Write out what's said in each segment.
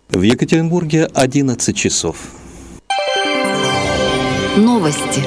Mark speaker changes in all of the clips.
Speaker 1: В Екатеринбурге 11 часов.
Speaker 2: Новости.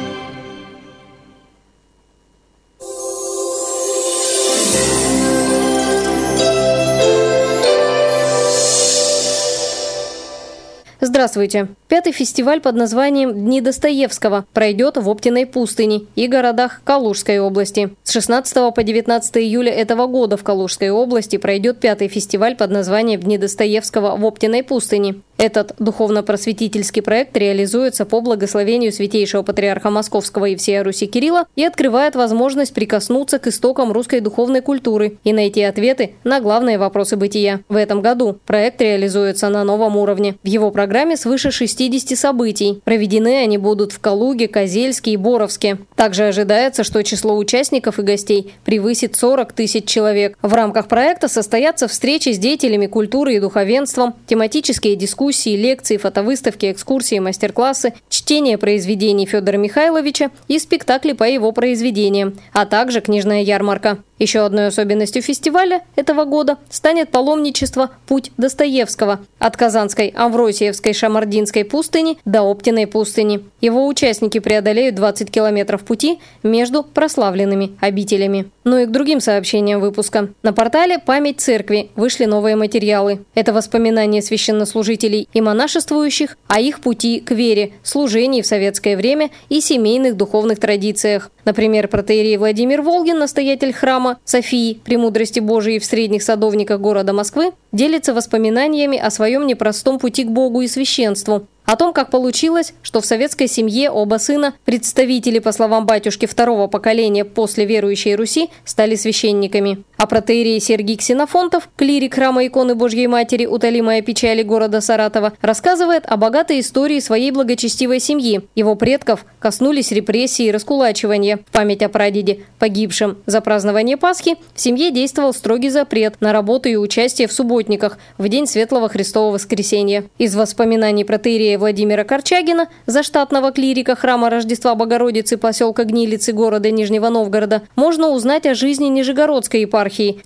Speaker 3: Здравствуйте! Пятый фестиваль под названием «Дни Достоевского» пройдет в Оптиной пустыне и городах Калужской области. С 16 по 19 июля этого года в Калужской области пройдет пятый фестиваль под названием «Дни Достоевского» в Оптиной пустыне. Этот духовно-просветительский проект реализуется по благословению Святейшего Патриарха Московского и всея Руси Кирилла и открывает возможность прикоснуться к истокам русской духовной культуры и найти ответы на главные вопросы бытия. В этом году проект реализуется на новом уровне. В его программе свыше 60 событий. Проведены они будут в Калуге, Козельске и Боровске. Также ожидается, что число участников и гостей превысит 40 тысяч человек. В рамках проекта состоятся встречи с деятелями культуры и духовенством, тематические дискуссии, лекции, фотовыставки, экскурсии, мастер-классы, чтение произведений Федора Михайловича и спектакли по его произведениям, а также книжная ярмарка. Еще одной особенностью фестиваля этого года станет паломничество «Путь Достоевского» от Казанской Амвросиевской Шамардинской пустыни до Оптиной пустыни. Его участники преодолеют 20 километров пути между прославленными обителями. Ну и к другим сообщениям выпуска. На портале «Память церкви» вышли новые материалы. Это воспоминания священнослужителей и монашествующих о их пути к вере, служении в советское время и семейных духовных традициях. Например, протоиерей Владимир Волгин, настоятель храма Софии Премудрости Божией в Средних Садовниках города Москвы, делится воспоминаниями о своем непростом пути к Богу и священству. О том, как получилось, что в советской семье оба сына, представители, по словам батюшки, второго поколения после верующей Руси, стали священниками. А протоиерей Сергий Ксенофонтов, клирик храма иконы Божьей Матери «Утолимая печали» города Саратова, рассказывает о богатой истории своей благочестивой семьи. Его предков коснулись репрессии и раскулачивания. В память о прадеде, погибшем за празднование Пасхи, в семье действовал строгий запрет на работу и участие в субботниках в день Светлого Христова Воскресенья. Из воспоминаний протоиерея Владимира Корчагина, заштатного клирика храма Рождества Богородицы поселка Гнилицы города Нижнего Новгорода, можно узнать о жизни Нижегородской епархии в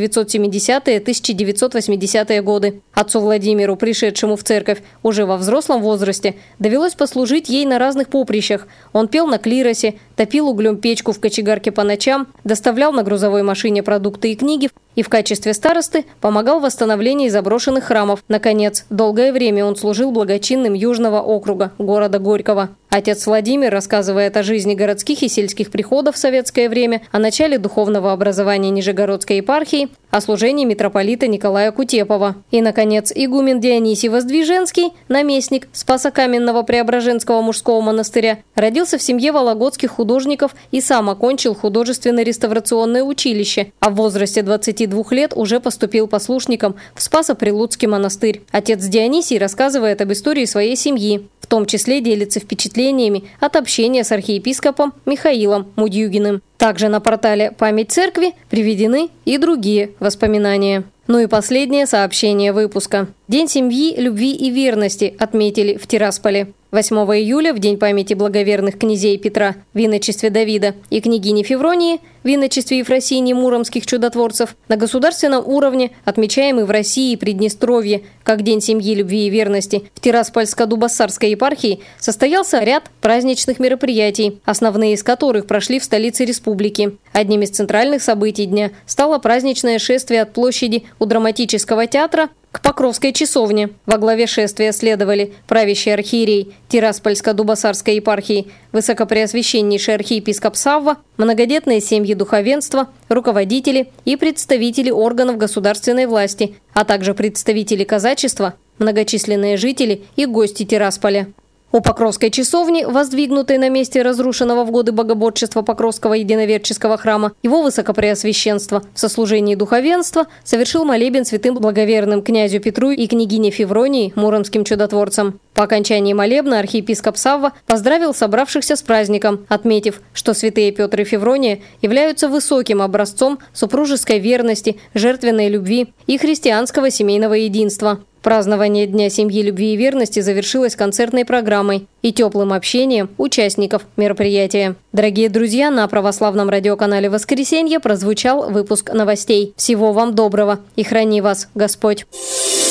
Speaker 3: 1970-1980-е годы. Отцу Владимиру, пришедшему в церковь уже во взрослом возрасте, довелось послужить ей на разных поприщах. Он пел на клиросе, топил углем печку в кочегарке по ночам, доставлял на грузовой машине продукты и книги и в качестве старосты помогал в восстановлении заброшенных храмов. Наконец, долгое время он служил благочинным Южного округа, города Горького. Отец Владимир рассказывает о жизни городских и сельских приходов в советское время, о начале духовного образования Нижегородской епархии, о служении митрополита Николая Кутепова. И, наконец, игумен Дионисий Воздвиженский, наместник Спасокаменного Преображенского мужского монастыря, родился в семье вологодских художников и сам окончил художественно-реставрационное училище, а в возрасте 22 лет уже поступил послушником в Спасо-Прилуцкий монастырь. Отец Дионисий рассказывает об истории своей семьи, в том числе делится впечатлениями от общения с архиепископом Михаилом Мудьюгиным. Также на портале «Память церкви» приведены и другие воспоминания. Ну и последнее сообщение выпуска. День семьи, любви и верности отметили в Тирасполе. 8 июля, в день памяти благоверных князей Петра в иночестве Давида и княгини Февронии в иночестве Ефросинии муромских чудотворцев, на государственном уровне, отмечаемый в России и Приднестровье как День семьи, любви и верности, в Тираспольско-Дубоссарской епархии состоялся ряд праздничных мероприятий, основные из которых прошли в столице республики. Одним из центральных событий дня стало праздничное шествие от площади у драматического театра к Покровской часовне. Во главе шествия следовали правящий архиерей Тираспольско-Дубоссарской епархии, высокопреосвященнейший архиепископ Савва, многодетные семьи духовенства, руководители и представители органов государственной власти, а также представители казачества, многочисленные жители и гости Тирасполя. У Покровской часовни, воздвигнутой на месте разрушенного в годы богоборчества Покровского единоверческого храма, его высокопреосвященство в сослужении духовенства совершил молебен святым благоверным князю Петру и княгине Февронии, муромским чудотворцам. По окончании молебна архиепископ Савва поздравил собравшихся с праздником, отметив, что святые Петр и Феврония являются высоким образцом супружеской верности, жертвенной любви и христианского семейного единства. Празднование Дня семьи, любви и верности завершилось концертной программой и теплым общением участников мероприятия. Дорогие друзья, на православном радиоканале «Воскресенье» прозвучал выпуск новостей. Всего вам доброго и храни вас Господь!